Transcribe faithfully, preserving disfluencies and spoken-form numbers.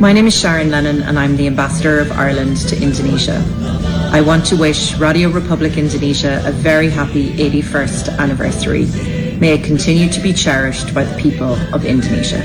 My name is Sharon Lennon and I'm the Ambassador of Ireland to Indonesia. I want to wish Radio Republic Indonesia a very happy eighty-first anniversary. May it continue to be cherished by the people of Indonesia.